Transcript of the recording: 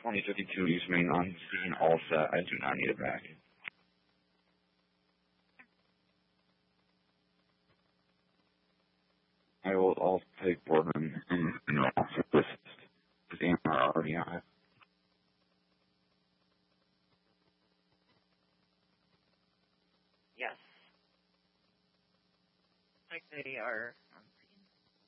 2052 East Main on scene, all set. I do not need it back. I'll take Boardman and for this AMR already on it. Yes. Like they are